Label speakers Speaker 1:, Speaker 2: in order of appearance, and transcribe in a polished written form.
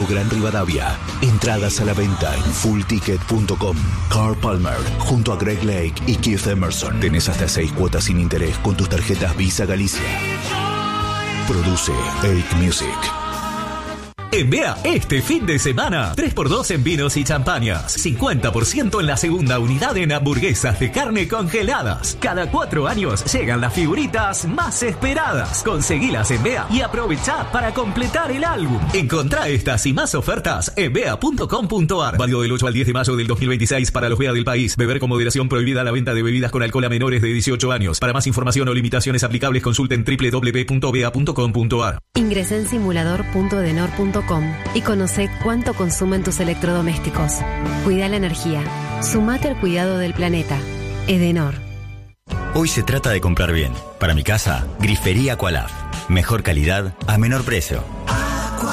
Speaker 1: Gran Rivadavia. Entradas a la venta en fullticket.com. Carl Palmer, junto a Greg Lake y Keith Emerson. Tenés hasta 6 cuotas sin interés con tus tarjetas Visa Galicia. Produce Ake Music.
Speaker 2: En Bea, este fin de semana, 3x2 en vinos y champañas. 50% en la segunda unidad en hamburguesas de carne congeladas. Cada 4 años llegan las figuritas más esperadas. Conseguilas en Bea y aprovechá para completar el álbum. Encontrá estas y más ofertas en bea.com.ar. Válido del 8 al 10 de mayo del 2026 para los Bea del país. Beber con moderación, prohibida la venta de bebidas con alcohol a menores de 18 años. Para más información o limitaciones aplicables, consulten www.bea.com.ar.
Speaker 3: Ingresá en simulador.edenor.com y conoce cuánto consumen tus electrodomésticos. Cuida la energía. Sumate al cuidado del planeta. Edenor.
Speaker 4: Hoy se trata de comprar bien. Para mi casa, Grifería Aqualaf. Mejor calidad a menor precio.